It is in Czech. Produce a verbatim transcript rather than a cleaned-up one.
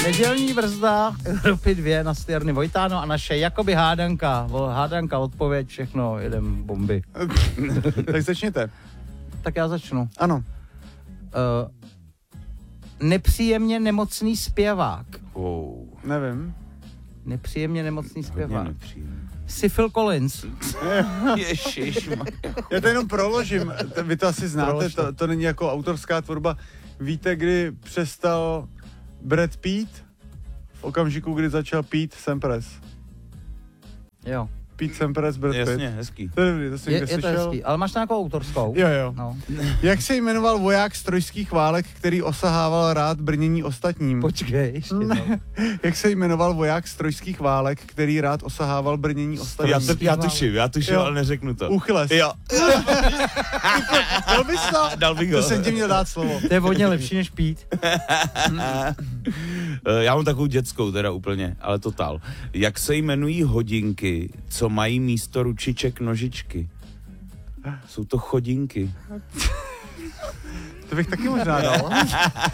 Nedělní brzda Evropy dva na Stjarny Vojtáno a naše jakoby hádanka. Hádanka, odpověď, všechno, jedem bomby. Tak začněte. Tak já začnu. Ano. Uh, nepříjemně nemocný zpěvák. Wow. Nevím. Nepříjemně nemocný zpěvák. Nepříjemný. Jsi Phil Collins. Ježišmar. Já to jenom proložím. Vy to asi znáte, Prolož to. to, to není jako autorská tvorba. Víte, kdy přestal Brad Pitt? V okamžiku, kdy začal Pete Sampras. Jo. Pete Sampras, Brad Pitt. Jasně, hezký. To je dobrý, to jsem Je, někde je to slyšel. hezký, ale máš nějakou autorskou? Jo, jo. No. Jak se jmenoval voják z trojských válek, který osahával rád brnění ostatním? Počkej, ještě no. Jak se jmenoval voják z trojských válek, který rád osahával brnění ostatním? Já, to, já tuším, já tuším, Jo. ale neřeknu to. Uchyles. Jo. Dal bys to? Dal bych ho. To jsem ti měl dát slovo. To je hodně lepší než Pít. Já mám takovou dětskou teda úplně, ale totál. Jak se jmenují hodinky, co mají místo ručiček nožičky? Jsou to chodinky. To bych taky možná dal.